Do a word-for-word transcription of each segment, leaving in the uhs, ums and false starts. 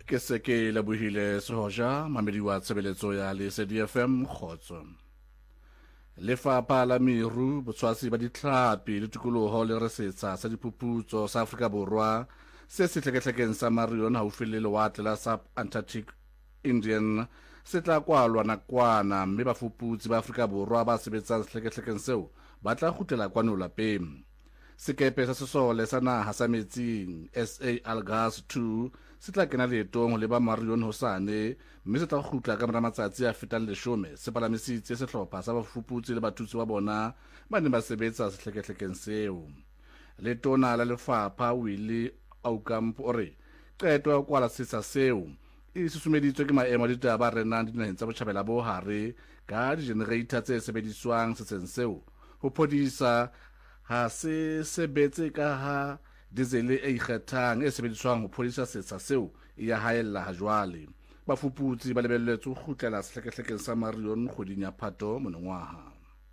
ke se ke lebohile sehoja mamedi wa tshebeletso ya Lesedi F M kgotso. Lefapha la Meru, Botshwasi ba Ditlhapi le Tikoloho le Resetsa sa Diphuputso sa Afrika Borwa se setleketlekeng sa Marion haufi le lewatle la Sub-Antarctic Indian se tla kwalwa nakwana mme bafuputsi ba Afrika Borwa ba sebetsang setleketlekeng seo ba tla kgutlela kwano lapeng. Sekepe sa sesole sa naha sa metsing S A Algas two se tla kena leetong ho leba Marion hosane mme se tla kgutla ka mora matsatsi a fetang leshome se palamisitse sehlopha sa bafuputsi le bathusi ba bona ba ne ba sebetsa setleketlekeng seo. Letona la lefapha Willie Aukamp ore qeto ya kwala setsa seo e susumeditswe ke maemo a ditaba a renang dinaheng tsa botjhabela bo hare ka di-generator tse sebediswang setseng seo ho phodisa ha se sebetse ka ha diesel e ikgethang e sebediswang ho phodisa setsa seo e ya haella ha jwale. Bafuputsi ba lebelletswe ho kgutlela setleketlekeng sa Marion kgweding ya Phato monongwaha.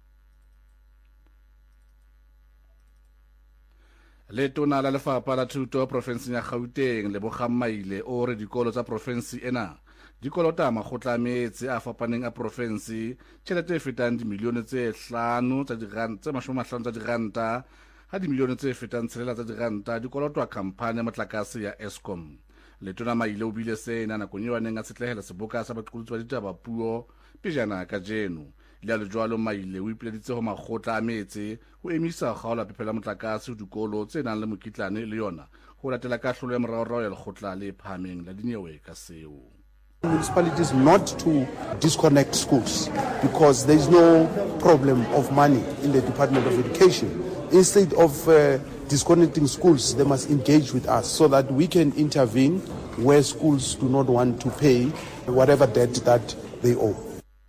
Letona la lefapha la thuto profenseng ya Gauteng le Bogammaile o re dikolo tsa profensi ena dikolota makgotla a metse a fapaneng a profensi tjhelete e fetang dimilione tse hlano tsa diranta tse mashome a hlano tsa diranta ha dimilione tse fetang tshelela tsa diranta dikolotwa khamphane ya motlakase ya Eskom. Letona Maile o bile sena nakong eo a neng a setlehela seboka sa baqolotsi ba ditaba puo pejana ka jeno. Le a lejwalo Maile o ipileditse ho makgotla a metse ho emisa kgaola phepela motlakase ho dikolo tse nang le mokitlane le yona ho latela kahlolo ya moraorao ya lekgotla le phahameng la dinyewe ka seo. Municipalities not to disconnect schools because there is no problem of money in the Department of Education. Instead of uh, disconnecting schools, they must engage with us so that we can intervene where schools do not want to pay whatever debt that they owe.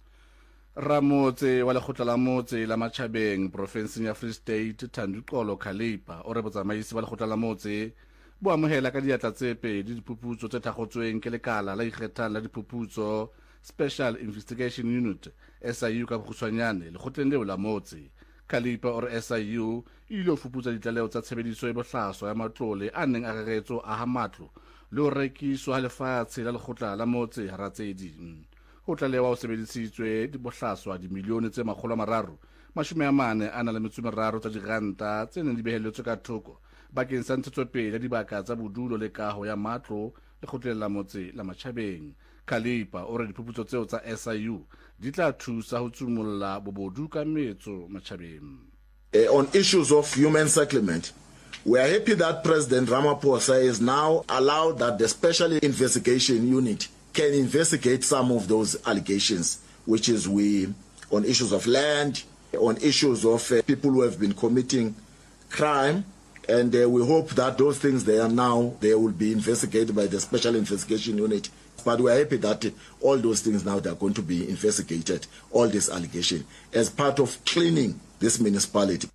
Ramotse wa lekgotla la motse la Matjhabeng profenseng ya Free State Thanduxolo Khalipa o re botsamaisi ba lekgotla la motse bo amohela ka diatla tse pedi diphuputso tse thakgotsweng ke lekala la ikgethang la diphuputso Special Investigation Unit S I U ka bokgutshwanyane lekgotleng leo la motse. Khalipa o re S I U e ile ho fuputsa ditlaleho tsa tshebediso e bohlaswa ya matlole a neng a reretso a ha matlo le ho rekiswa ha lefatshe la lekgotla la motse hara tse ding. Ho tlalewa ho sebedisitswe dibohlaswa dimilione tse makgolo a mararo mashome a mane a na le metso e meraro tsa diranta tse neng di behelletswe ka thoko bakeng sa ntshetsopele ya dibaka tsa bodulo le kaho ya matlo lekgotleng la motse la Matjhabeng. Khalipa o re diphuputso tseo tsa S I U di tla thusa ho tsumulla bobodu ka metso Matjhabeng. Uh, on issues of human settlement, we are happy that President Ramaphosa is now allowed that the Special Investigation Unit can investigate some of those allegations, which is we on issues of land, on issues of uh, people who have been committing crime, and uh, we hope that those things they are now, they will be investigated by the Special Investigation Unit. But we are happy that uh, all those things now they are going to be investigated, all these allegations, as part of cleaning this municipality.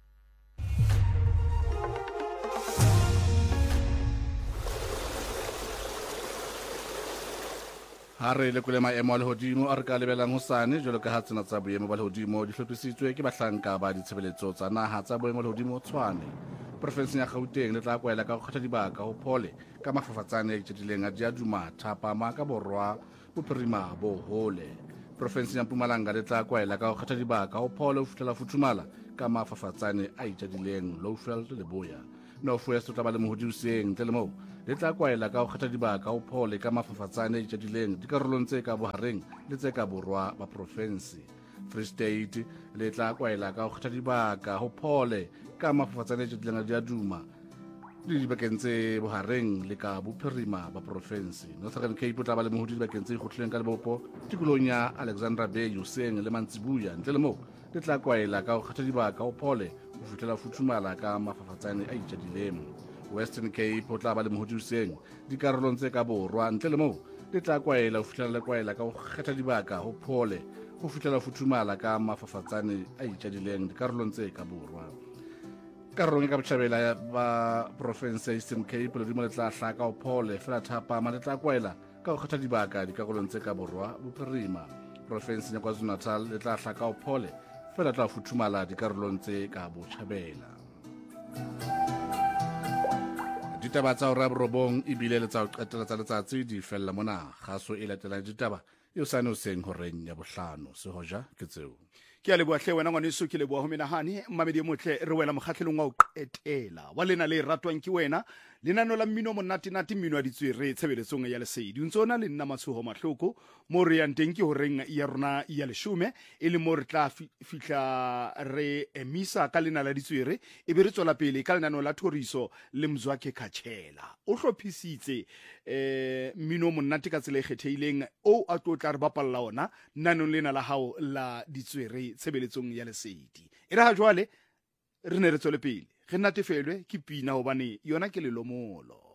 Hare le kule maemo a lehodimo a re ka lebelang hosane jwalo ka ha tsena tsa boemo ba lehodimo di hlophisitswe ke bahlanka ba ditshebeletso tsa naha tsa boemo lehodimo Tshwane. Profenseng ya Gauteng le tla kwaela ka go kgetha dibaka ho phole ka mafafatsane a itjhedileng a Diaduma Thapama ka Borwa Bophirima bo hole. Profenseng ya Mpumalanga le tla kwaela ka go kgetha dibaka ho phole ho fihlela Futhumala ka mafafatsane a itjhedileng Lowveld le Boya. North West o tla ba le mohodiuseng ntle le moo le tla kwaela ka ho kgetha dibaka ho phole ka mafafatsane a itjhedileng dikarolong tse ka bohareng le tse ka borwa ba profensi. Free State le tla kwaela ka ho kgetha dibaka ho phole ka mafafatsane a itjhedileng a Diaduma le dibakeng tse bohareng le ka Bophirima ba profensi. Northern Cape o tla ba le mohodi dibakeng tse ikgotlileng ka lebopo tikolong ya Alexandra Bay Useng le Mantsibuya ntle le moo le tla kwaela ka ho kgetha dibaka ho phole ho fihlela Futhumala ka mafafatsane a itjhedileng. Western Cape o tla ba le mohodiuseng dikarolong tse ka borwa ntle le moo le tla kwaela ho fihlela le kwaela ka ho kgetha dibaka ho phole ho fihlela Futhumala ka mafafatsane a itjhedileng dikarolong tse ka borwa. Karolong ka botjhabela ba province ya Eastern Cape le dimole tla hlaka ho phole fela Thapama le tla kwaela ka ho kgetha dibaka dikarolong tse ka borwa Bophirima. Province ya KwaZulu-Natal le tla hlaka ho phole fela tla Futhumala dikarolong tse ka botjhabela. ditaba tsa hora borobong e bile le tsa ho qetela tsa letsatsi di fella mona kgaso e latelang ditaba eo sane o seng horeng ya bohlano se hoja ke tseo ke a leboa hle wena ngwaneso ke leboa ho menahane mmamedi e motle re wela mokgatlhelong wa ho qetela wa lena le ratwang ke wena lenano la mmino monate-nate mmino a ditswere tshebeletsong ya lesedi o ntse o na le nna matshoho mahloko mo re yang teng ke horeng ya rona ya leshome e le mo re tla fihla re emisa ka lena la ditswere e be re tswela pele ka lenano la thoriso le Mzwakhe Khatshela o hlophisitse eh mmino monate ka tsela e kgethehileng o a tlo tla re bapalla ona nanong lena la hao la ditswere tshebeletsong ya lesedi e re ha jwale re ne re tswele pele re natefelwe ke pina hobane yona ke lelomolo.